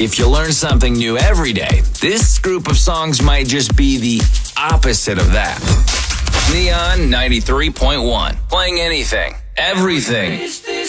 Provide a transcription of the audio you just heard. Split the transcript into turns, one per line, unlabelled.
If you learn something new every day, this group of songs might just be the opposite of that. Neon 93.1. Playing anything, everything.